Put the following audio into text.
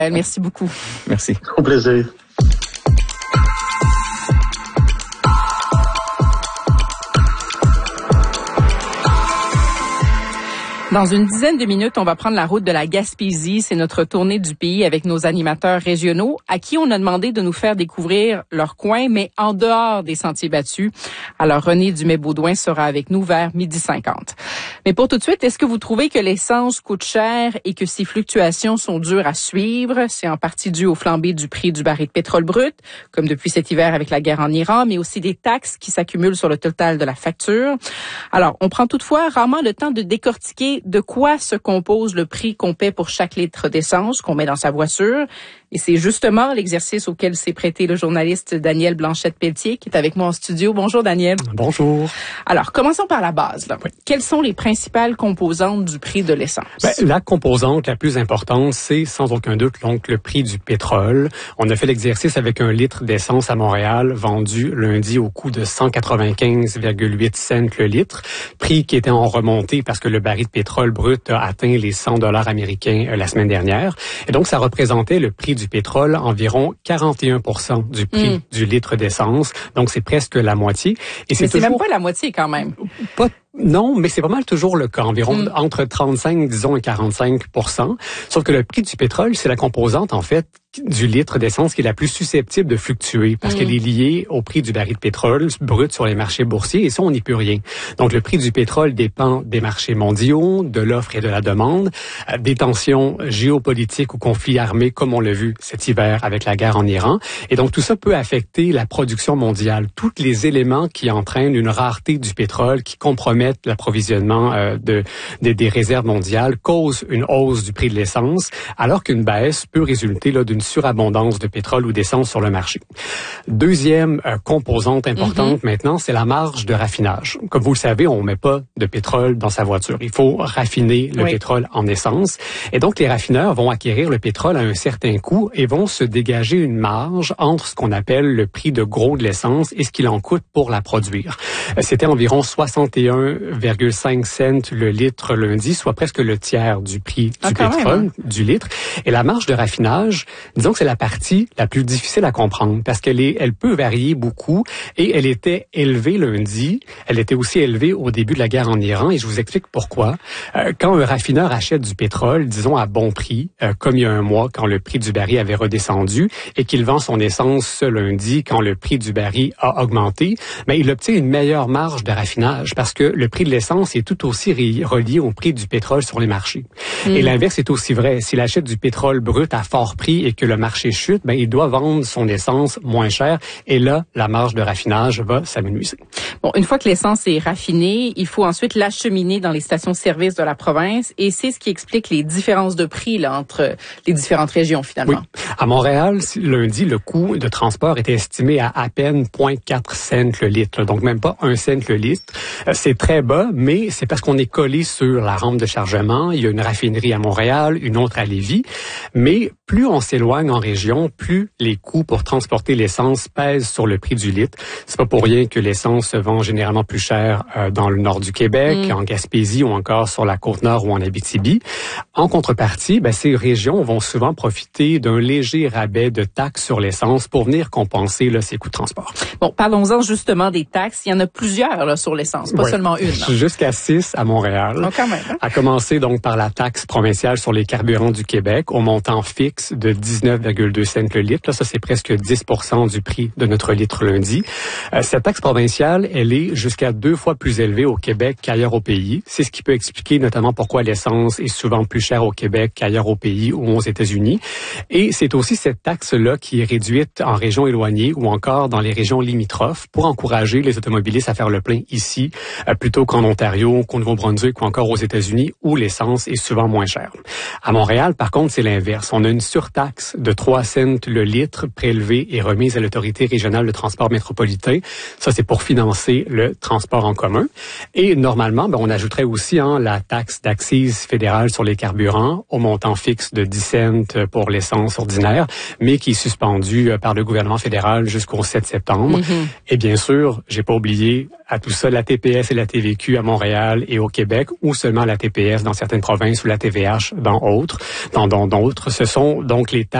Merci beaucoup. Merci. Au plaisir. Dans une dizaine de minutes, on va prendre la route de la Gaspésie. C'est notre tournée du pays avec nos animateurs régionaux à qui on a demandé de nous faire découvrir leur coin, mais en dehors des sentiers battus. Alors, René Dumais-Baudouin sera avec nous vers 12h50. Mais pour tout de suite, est-ce que vous trouvez que l'essence coûte cher et que ces fluctuations sont dures à suivre? C'est en partie dû aux flambées du prix du baril de pétrole brut, comme depuis cet hiver avec la guerre en Iran, mais aussi des taxes qui s'accumulent sur le total de la facture. Alors, on prend toutefois rarement le temps de décortiquer de quoi se compose le prix qu'on paie pour chaque litre d'essence qu'on met dans sa voiture. Et c'est justement l'exercice auquel s'est prêté le journaliste Daniel Blanchette-Pelletier, qui est avec moi en studio. Bonjour, Daniel. Bonjour. Alors, commençons par la base. Là. Oui. Quelles sont les principales composantes du prix de l'essence? La composante la plus importante, c'est sans aucun doute donc le prix du pétrole. On a fait l'exercice avec un litre d'essence à Montréal, vendu lundi au coût de 195,8 cents le litre, prix qui était en remontée parce que le baril de pétrole brut a atteint les $100 américains la semaine dernière. Et donc, ça représentait le prix du pétrole environ 41% du prix du litre d'essence. Donc, c'est presque la moitié. Et mais c'est même pas la moitié quand même. Non, mais c'est pas mal toujours le cas, environ entre 35, disons, et 45%. Sauf que le prix du pétrole, c'est la composante, en fait, du litre d'essence qui est la plus susceptible de fluctuer parce qu'elle est liée au prix du baril de pétrole brut sur les marchés boursiers et ça, on n'y peut rien. Donc, le prix du pétrole dépend des marchés mondiaux, de l'offre et de la demande, des tensions géopolitiques ou conflits armés comme on l'a vu cet hiver avec la guerre en Iran. Et donc, tout ça peut affecter la production mondiale. Tous les éléments qui entraînent une rareté du pétrole, qui compromettent l'approvisionnement des réserves mondiales causent une hausse du prix de l'essence, alors qu'une baisse peut résulter là d'une surabondance de pétrole ou d'essence sur le marché. Deuxième composante importante maintenant, c'est la marge de raffinage. Comme vous le savez, on met pas de pétrole dans sa voiture. Il faut raffiner le pétrole en essence. Et donc, les raffineurs vont acquérir le pétrole à un certain coût et vont se dégager une marge entre ce qu'on appelle le prix de gros de l'essence et ce qu'il en coûte pour la produire. C'était environ 61,5 cents le litre lundi, soit presque le tiers du prix du pétrole, du litre. Et la marge de raffinage, disons que c'est la partie la plus difficile à comprendre parce elle peut varier beaucoup et elle était élevée lundi. Elle était aussi élevée au début de la guerre en Iran et je vous explique pourquoi. Quand un raffineur achète du pétrole, disons à bon prix, comme il y a un mois quand le prix du baril avait redescendu et qu'il vend son essence ce lundi quand le prix du baril a augmenté, mais il obtient une meilleure marge de raffinage parce que le prix de l'essence est tout aussi relié au prix du pétrole sur les marchés. Et l'inverse est aussi vrai. S'il achète du pétrole brut à fort prix et que le marché chute, il doit vendre son essence moins cher et là, la marge de raffinage va s'amenuiser. Bon, une fois que l'essence est raffinée, il faut ensuite l'acheminer dans les stations-service de la province et c'est ce qui explique les différences de prix là, entre les différentes régions finalement. Oui. À Montréal, lundi, le coût de transport était estimé à peine 0,4 cents le litre, donc même pas 1 cent le litre. C'est très bas, mais c'est parce qu'on est collé sur la rampe de chargement. Il y a une raffinerie à Montréal, une autre à Lévis. Mais plus on s'éloigne en région, plus les coûts pour transporter l'essence pèsent sur le prix du litre. C'est pas pour rien que l'essence se vend généralement plus cher dans le nord du Québec, en Gaspésie ou encore sur la Côte-Nord ou en Abitibi. En contrepartie, ces régions vont souvent profiter d'un léger rabais de taxes sur l'essence pour venir compenser ces coûts de transport. Bon, parlons-en justement des taxes. Il y en a plusieurs là, sur l'essence, pas seulement une. Là. Jusqu'à 6 à Montréal. Oh, quand même, hein? À commencer donc par la taxe provinciale sur les carburants du Québec au montant fixe de 19,2 cents le litre. Là, ça, c'est presque 10% du prix de notre litre lundi. Cette taxe provinciale, elle est jusqu'à 2 fois plus élevée au Québec qu'ailleurs au pays. C'est ce qui peut expliquer notamment pourquoi l'essence est souvent plus chère au Québec qu'ailleurs au pays ou aux États-Unis. Et c'est aussi cette taxe-là qui est réduite en régions éloignées ou encore dans les régions limitrophes pour encourager les automobilistes à faire le plein ici plutôt qu'en Ontario, qu'au Nouveau-Brunswick ou encore aux États-Unis où l'essence est souvent moins chère. À Montréal, par contre, c'est l'inverse. On a une surtaxe de 3 cents le litre prélevée et remise à l'Autorité régionale de transport métropolitain. Ça, c'est pour financer le transport en commun. Et normalement, on ajouterait aussi la taxe d'accise fédérale sur les carburants au montant fixe de 10 cents pour l'essence ordinaire, mais qui est suspendue par le gouvernement fédéral jusqu'au 7 septembre. Et bien sûr, j'ai pas oublié à tout ça la TPS et la TVA TVQ à Montréal et au Québec, ou seulement la TPS dans certaines provinces ou la TVH dans d'autres. Ce sont donc les taxes